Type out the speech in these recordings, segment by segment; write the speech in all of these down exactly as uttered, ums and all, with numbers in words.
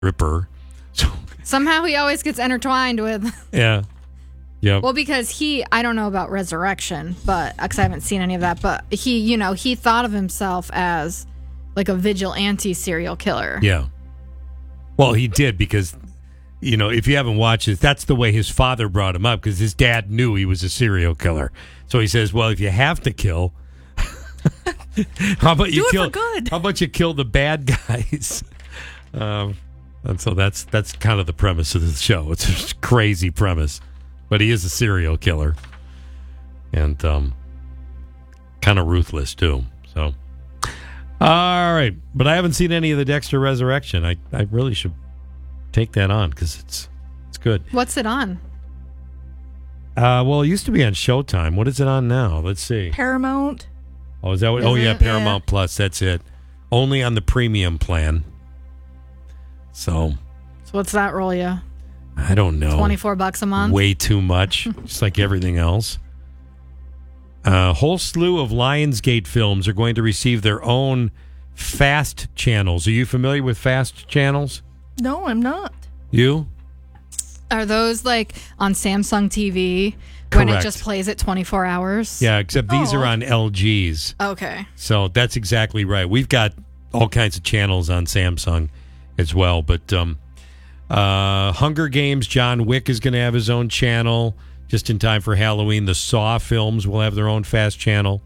Ripper. So somehow he always gets intertwined with. Yeah. Yeah. Well, because he, I don't know about Resurrection, but because I haven't seen any of that, but he, you know, he thought of himself as like a vigilante serial killer. Yeah. Well, he did because, you know, if you haven't watched it, that's the way his father brought him up because his dad knew he was a serial killer. So he says, well, if you have to kill, how about you Do it kill? for good. How about you kill the bad guys? um, and so that's that's kind of the premise of the show. It's a crazy premise. But he is a serial killer, and um, kind of ruthless, too. So, all right. But I haven't seen any of the Dexter Resurrection. I, I really should take that on because it's it's good. What's it on? Uh, well, it used to be on Showtime. What is it on now? Let's see. Paramount. Oh, is that what? Is oh, yeah, it? Paramount Yeah. Plus. That's it. Only on the premium plan. So, So what's that roll you? I don't know. twenty-four bucks a month? Way too much, just like everything else. A whole slew of Lionsgate films are going to receive their own FAST channels. Are you familiar with FAST channels? No, I'm not. You? Are those like on Samsung T V when it Correct. just plays it twenty-four hours? Yeah, except these Oh. are on L Gs. Okay. So that's exactly right. We've got all kinds of channels on Samsung as well. But um, uh, Hunger Games, John Wick is going to have his own channel just in time for Halloween. The Saw films will have their own FAST channel.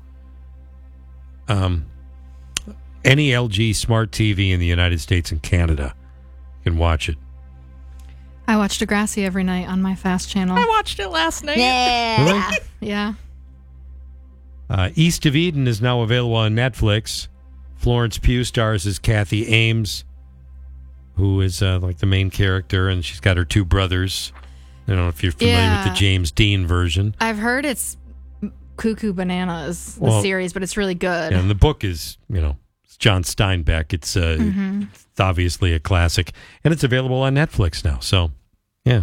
Um, any L G smart T V in the United States and Canada can watch it. I watch Degrassi every night on my FAST channel. I watched it last night. Yeah. Yeah. Uh, East of Eden is now available on Netflix. Florence Pugh stars as Kathy Ames, who is uh, like the main character, and she's got her two brothers. I don't know if you're familiar Yeah. with the James Dean version. I've heard it's Cuckoo Bananas, the Well, series, but it's really good. And the book is, you know, it's John Steinbeck. It's, uh, Mm-hmm. it's obviously a classic, and it's available on Netflix now. So, yeah.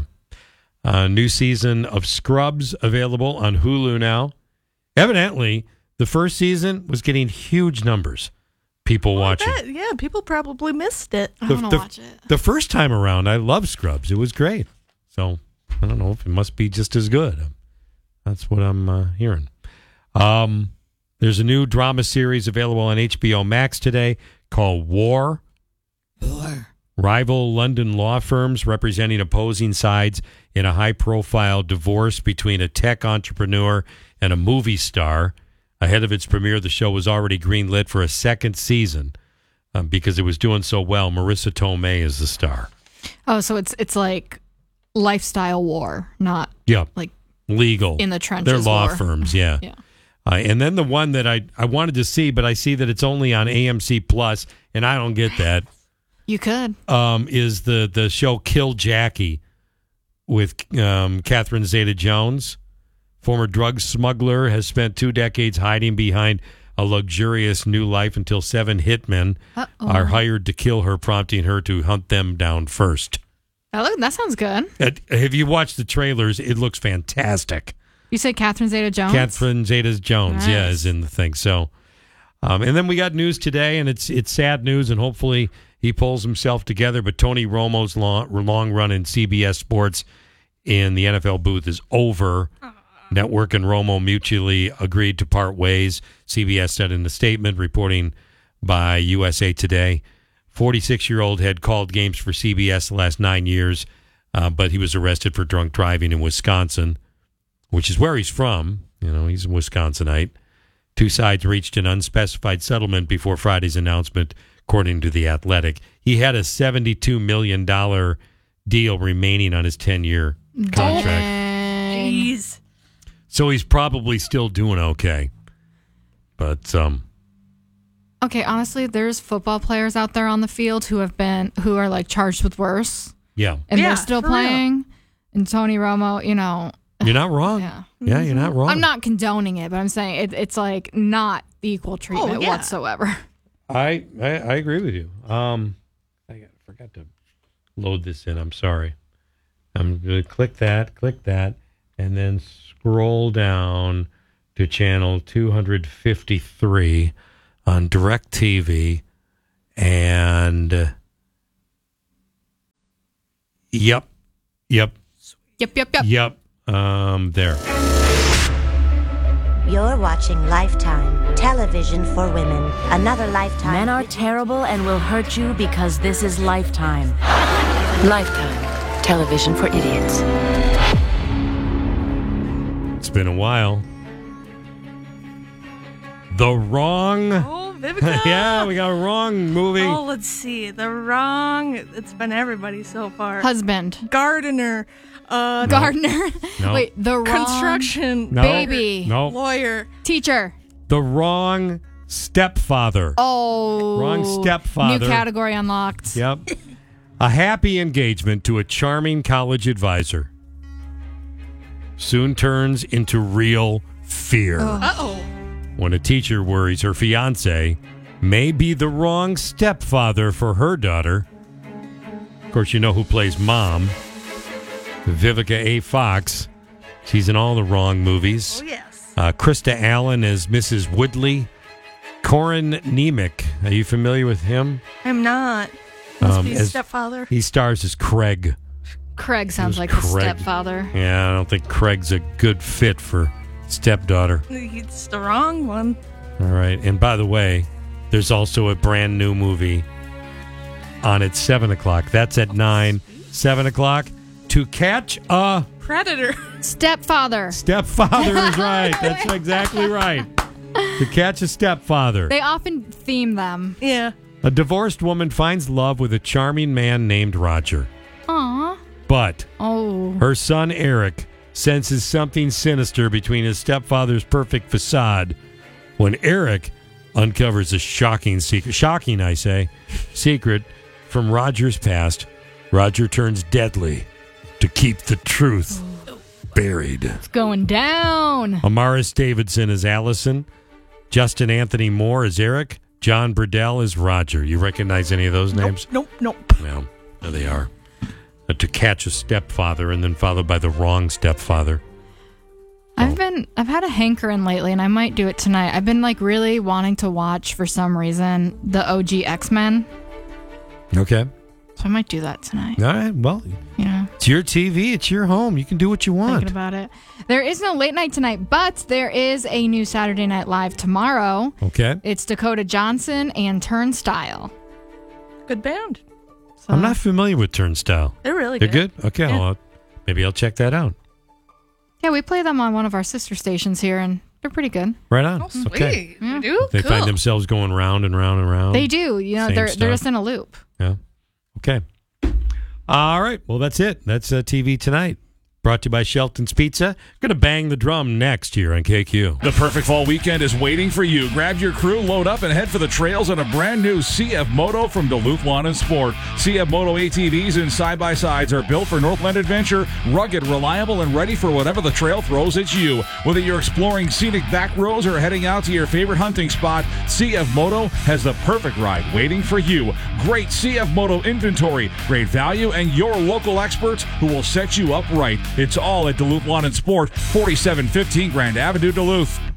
Uh, new season of Scrubs available on Hulu now. Evidently, the first season was getting huge numbers. People Well, I watching. bet, yeah, people probably missed it. I The- want the- to watch it. The first time around, I loved Scrubs. It was great. So I don't know if it must be just as good. That's what I'm uh, hearing. Um, there's a new drama series available on H B O Max today called War. War. Rival London law firms representing opposing sides in a high-profile divorce between a tech entrepreneur and a movie star. Ahead of its premiere, the show was already greenlit for a second season um, because it was doing so well. Marissa Tomei is the star. Oh, so it's it's like lifestyle war, not Yeah, like legal. in the trenches. They're law war. firms, yeah. Yeah. Uh, and then the one that I, I wanted to see, but I see that it's only on A M C Plus, and I don't get that, You could. um, is the, the show Kill Jackie with um, Catherine Zeta-Jones. Former drug smuggler has spent two decades hiding behind a luxurious new life until seven hitmen Uh-oh. are hired to kill her, prompting her to hunt them down first. That, look, that sounds good. Uh, have you watched the trailers? It looks fantastic. You say Catherine Zeta-Jones? Catherine Zeta-Jones, yeah, Nice. is in the thing. So, um, and then we got news today, and it's it's sad news, and hopefully he pulls himself together. But Tony Romo's long, long run in C B S Sports in the N F L booth is over. Network and Romo mutually agreed to part ways. C B S said in a statement reporting by U S A Today. forty-six-year-old had called games for C B S the last nine years, uh, but he was arrested for drunk driving in Wisconsin, which is where he's from. You know, he's a Wisconsinite. Two sides reached an unspecified settlement before Friday's announcement, according to The Athletic. He had a seventy-two million dollars deal remaining on his ten-year contract. Dang. Jeez. So he's probably still doing okay. But, um, Okay, honestly, there's football players out there on the field who have been who are like charged with worse, yeah, and Yeah, they're still for real. playing. And Tony Romo, you know, you're not wrong. yeah. Yeah, you're not wrong. I'm not condoning it, but I'm saying it, it's like not equal treatment Oh, yeah. whatsoever. I, I I agree with you. Um, I got- forgot to load this in. I'm sorry. I'm going to click that, click that, and then scroll down to channel two fifty-three on DirecTV, and uh, Yep. Yep. Yep, yep, yep. Yep. Um, there. You're watching Lifetime, television for women. Another Lifetime. Men are terrible and will hurt you because this is Lifetime. Lifetime. Television for idiots. It's been a while. The Wrong. Oh, Vivica. Yeah, we got a Wrong movie. Oh, let's see. The Wrong. It's been everybody so far. Husband. Gardener. Uh, Gardener. No. Wait, the wrong. Construction. No. Baby. No. Lawyer. Teacher. The Wrong Stepfather. Oh. Wrong stepfather. New category unlocked. Yep. A happy engagement to a charming college advisor soon turns into real fear Uh-oh. when a teacher worries her fiance may be the wrong stepfather for her daughter. Of course, you know who plays mom. Vivica A. Fox. She's in all the Wrong movies. Oh, yes. Uh, Krista Allen as Missus Woodley. Corin Nemec. Are you familiar with him? I'm not. Must Um, be as- stepfather. He stars as Craig. Craig sounds Who's like Craig? a stepfather. Yeah, I don't think Craig's a good fit for stepdaughter. It's the wrong one. All right. And by the way, there's also a brand new movie on at seven o'clock. That's at nine. seven o'clock. To Catch a Predator. Stepfather. Stepfather is right. That's exactly right. To Catch a Stepfather. They often theme them. Yeah. A divorced woman finds love with a charming man named Roger. Aw. But Oh. her son Eric senses something sinister between his stepfather's perfect facade when Eric uncovers a shocking secret, shocking, I say, secret from Roger's past. Roger turns deadly to keep the truth buried. It's going down. Amaris Davidson is Allison. Justin Anthony Moore is Eric. John Burdell is Roger. You recognize any of those names? Nope, nope, nope. No, there they are. Uh, to Catch a Stepfather, and then followed by The Wrong Stepfather. I've been I've had a hankering lately, and I might do it tonight. I've been like really wanting to watch for some reason the O G X-Men, Okay. so I might do that tonight. All right. Well, You know, it's your T V. It's your home. You can do what you want. thinking about it. There is no late night tonight, but there is a new Saturday Night Live tomorrow. Okay. It's Dakota Johnson and Turnstile. Good band. So, I'm not familiar with Turnstile. They're really They're good. good? Okay. Yeah. Well, maybe I'll check that out. Yeah, we play them on one of our sister stations here, and they're pretty good. Right on. Oh, sweet. Okay. You do? They cool. find themselves going round and round and round. They do. You know, Same they're stuff. they're just in a loop. Yeah. Okay. All right. Well, that's it. That's uh, T V Tonight. Brought to you by Shelton's Pizza. Going to bang the drum next year on K Q. The perfect fall weekend is waiting for you. Grab your crew, load up, and head for the trails on a brand new C F Moto from Duluth Lawn and Sport. C F Moto A T Vs and side-by-sides are built for Northland adventure, rugged, reliable, and ready for whatever the trail throws at you. Whether you're exploring scenic back roads or heading out to your favorite hunting spot, C F Moto has the perfect ride waiting for you. Great C F Moto inventory, great value, and your local experts who will set you up right. It's all at Duluth Lawn and Sport, forty-seven fifteen Grand Avenue, Duluth.